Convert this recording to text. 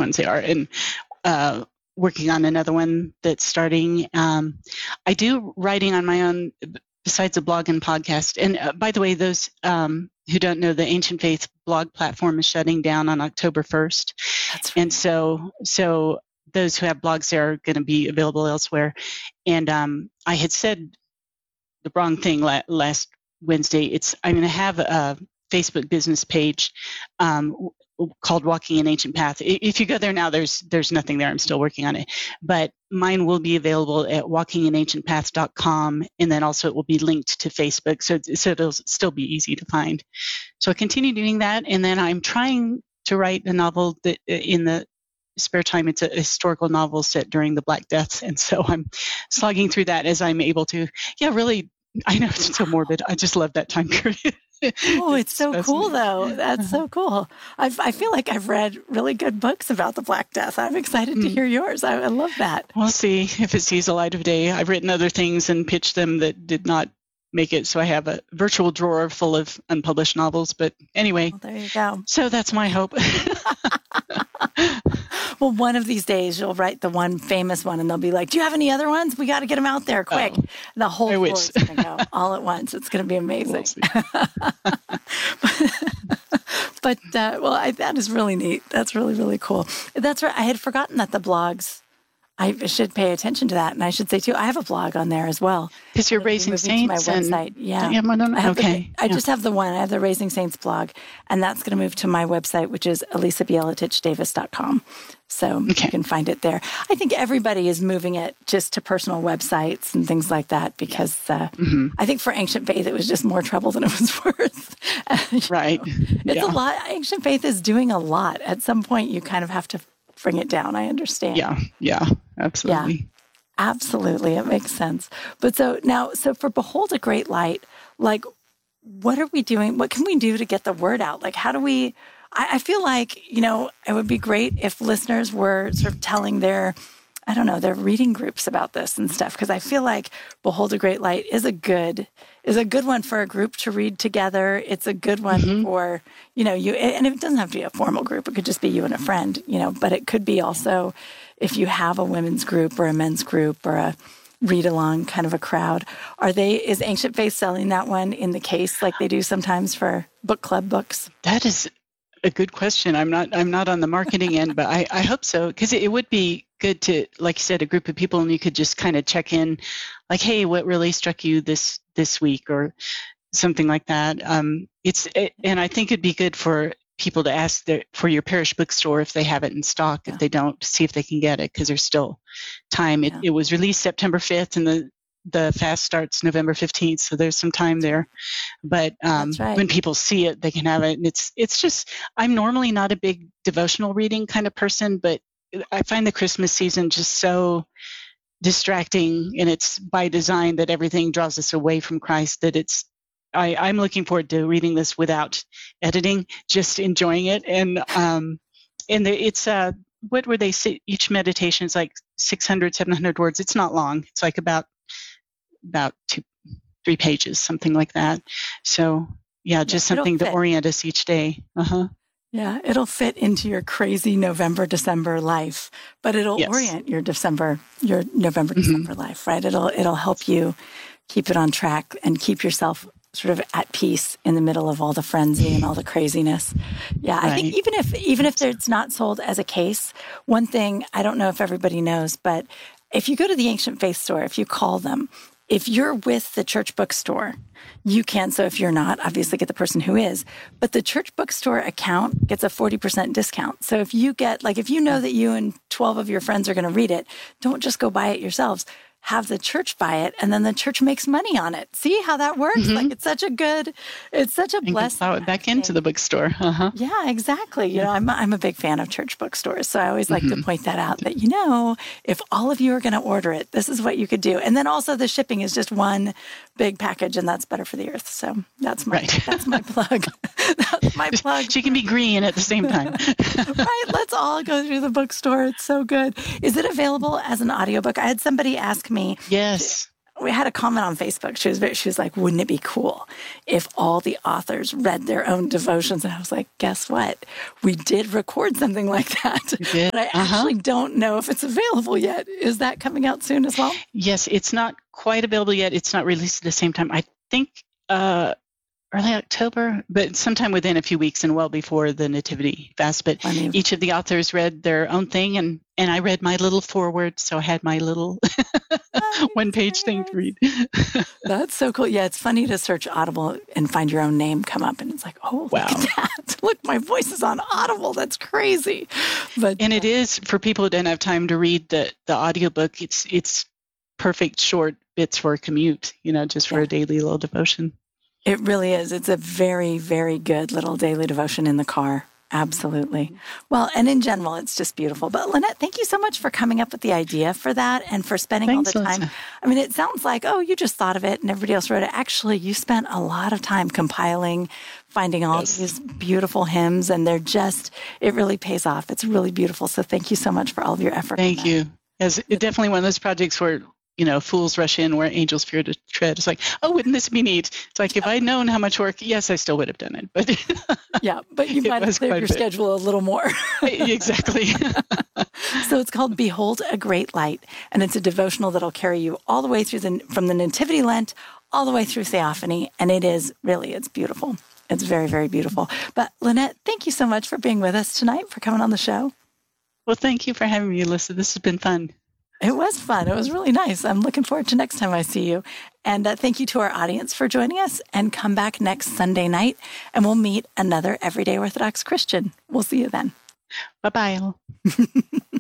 ones they are. And working on another one that's starting. I do writing on my own besides a blog and podcast. And by the way, those who don't know, the Ancient Faith blog platform is shutting down on October 1st. That's right. And so those who have blogs there are going to be available elsewhere. And I had said the wrong thing last Wednesday. I'm going to have a Facebook business page called Walking an Ancient Path. If you go there now, there's nothing there. I'm still working on it. But mine will be available at walkinganancientpath.com, and then also it will be linked to Facebook, so it'll still be easy to find. So I continue doing that, and then I'm trying to write a novel that in the spare time. It's a historical novel set during the Black Death, and so I'm slogging through that as I'm able to. Yeah, really, I know it's so morbid. I just love that time period. Oh, it's so cool, though. That's so cool. I feel like I've read really good books about the Black Death. I'm excited to hear yours. I love that. We'll see if it sees the light of day. I've written other things and pitched them that did not make it. So I have a virtual drawer full of unpublished novels. But anyway, well, there you go. So that's my hope. Well, one of these days you'll write the one famous one and they'll be like, do you have any other ones? We got to get them out there quick. Oh, the whole floor is going to go all at once. It's going to be amazing. But that is really neat. That's really, really cool. That's right. I had forgotten that the blogs, I should pay attention to that. And I should say, too, I have a blog on there as well. Because you're Raising Saints. To my website. Yeah. I just have the one. I have the Raising Saints blog. And that's going to move to my website, which is elisabieletich-davis.com. So you can find it there. I think everybody is moving it just to personal websites and things like that because I think for Ancient Faith, it was just more trouble than it was worth. Right. It's a lot. Ancient Faith is doing a lot. At some point, you kind of have to bring it down. I understand. Yeah, absolutely. Yeah, absolutely. It makes sense. But so for Behold a Great Light, like, what are we doing? What can we do to get the word out? Like, how do we... I feel like, it would be great if listeners were sort of telling their reading groups about this and stuff, because I feel like Behold a Great Light is a good one for a group to read together. It's a good one for, you, and it doesn't have to be a formal group. It could just be you and a friend, but it could be also if you have a women's group or a men's group or a read-along kind of a crowd. Is Ancient Faith selling that one in the case like they do sometimes for book club books? That is a good question. I'm not on the marketing end, but I hope so, because it would be good to, like you said, a group of people, and you could just kind of check in, like, hey, what really struck you this week, or something like that. And I think it'd be good for people to ask for your parish bookstore if they have it in stock. If they don't, see if they can get it, because there's still time. It was released September 5th, and the fast starts November 15th, so there's some time there. But when people see it, they can have it. And it's just, I'm normally not a big devotional reading kind of person, but I find the Christmas season just so distracting, and it's by design that everything draws us away from Christ, that I'm looking forward to reading this without editing, just enjoying it. And it's what were they say? Each meditation is like 600, 700 words. It's not long. It's like about 2-3 pages, something like that. So just something to orient us each day. Yeah, it'll fit into your crazy November, December life, but it'll orient your November, December life, right? It'll help you keep it on track and keep yourself sort of at peace in the middle of all the frenzy and all the craziness. Yeah, right. I think even if it's not sold as a case, one thing, I don't know if everybody knows, but if you go to the Ancient Faith store, if you call them, if you're with the church bookstore, you can. So if you're not, obviously get the person who is. But the church bookstore account gets a 40% discount. So if you get, if you know that you and 12 of your friends are going to read it, don't just go buy it yourselves. Have the church buy it, and then the church makes money on it. See how that works? It's such a blessing. Plow it back into the bookstore. Yeah, exactly. I'm a big fan of church bookstores, so I always like to point that out. That if all of you are going to order it, this is what you could do. And then also the shipping is just one big package, and that's better for the earth. So that's my plug. That's my plug. She can be green at the same time. Right. Let's all go through the bookstore. It's so good. Is it available as an audiobook? I had somebody ask me. Yes. we had a comment on Facebook. She was like, wouldn't it be cool if all the authors read their own devotions? And I was like, guess what? We did record something like that. But I actually don't know if it's available yet. Is that coming out soon as well? Yes, it's not quite available yet. It's not released at the same time. I think early October, but sometime within a few weeks and well before the Nativity Fast. But each of the authors read their own thing, and I read my little foreword, so I had my little one-page thing to read. That's so cool. Yeah, it's funny to search Audible and find your own name come up, and it's like, oh, wow. Look at that. Look, my voice is on Audible. That's crazy. And it is, for people who don't have time to read the audiobook, it's perfect short bits for a commute, just for a daily little devotion. It really is. It's a very, very good little daily devotion in the car. Absolutely. Well, and in general, it's just beautiful. But Lynette, thank you so much for coming up with the idea for that and for spending all the time. Lisa. I mean, it sounds like, oh, you just thought of it and everybody else wrote it. Actually, you spent a lot of time compiling, finding all these beautiful hymns, and it really pays off. It's really beautiful. So thank you so much for all of your effort. Thank you. It's definitely one of those projects where fools rush in where angels fear to tread. It's like, oh, wouldn't this be neat? It's like, if I'd known how much work, yes, I still would have done it. But but you might have cleared your schedule a little more. Exactly. So it's called Behold a Great Light, and it's a devotional that'll carry you all the way through from the Nativity Lent all the way through Theophany, and it's beautiful. It's very, very beautiful. But Lynette, thank you so much for being with us tonight, for coming on the show. Well, thank you for having me, Alyssa. This has been fun. It was fun. It was really nice. I'm looking forward to next time I see you. And thank you to our audience for joining us. And come back next Sunday night, and we'll meet another Everyday Orthodox Christian. We'll see you then. Bye-bye.